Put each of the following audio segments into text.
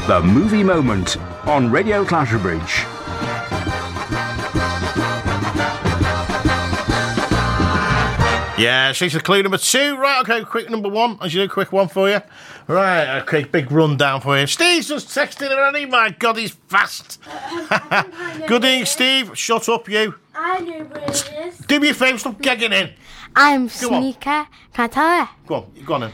The Movie Moment on Radio Clatterbridge. Yeah, she's a clue number 2. Right, okay, quick number 1. As you do, quick one for you. Right, okay, big rundown for you. Steve's just texting already. My God, he's fast. Good evening, Steve. Shut up, you. I know where it is. Do me a favour, stop gagging in. I'm on. Sneaker. Can I tell her? Go on then.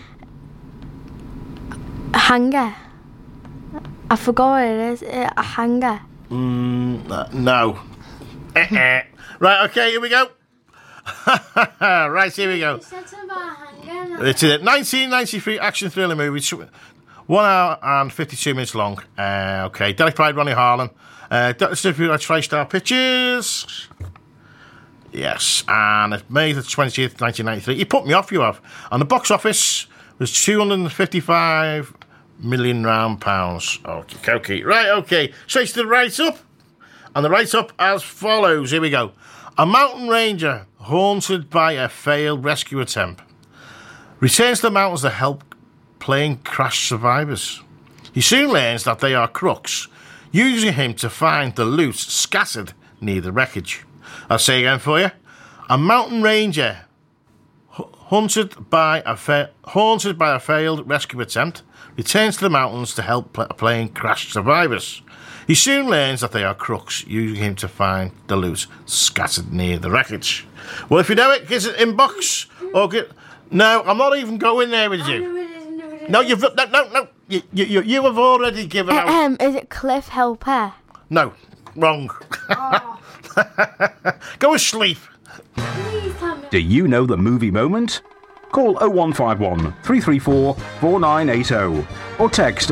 A hanger. I forgot what it is. A hanger. No. Right, okay, here we go. Right, here we go. You said something about a hanger. It's a 1993 action thriller movie. 1 hour and 52 minutes long. Okay, Derek Pride, Ronnie Harlan. TriStar Pictures. Yes, and it's May the 20th, 1993. You put me off, you have. And the box office was £255 million. Okay. Right, okay. Straight to the write-up. And the write-up as follows. Here we go. A mountain ranger haunted by a failed rescue attempt returns to the mountains to help plane crash survivors. He soon learns that they are crooks, using him to find the loot scattered near the wreckage. I'll say again for you. A mountain ranger haunted by a failed rescue attempt returns to the mountains to help plane crash survivors. He soon learns that they are crooks, using him to find the loot scattered near the wreckage. Well, if you know it, get it inbox or get. No, I'm not even going there with you. No, you've no. You have already given out. Is it Cliff Helper? No, wrong. Oh. Go to sleep. Please tell me. Do you know the movie moment? Call 0151 334 4980 or text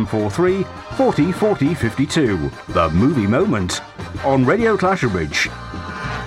07743 40 40 52. The Movie Moment on Radio Clatterbridge.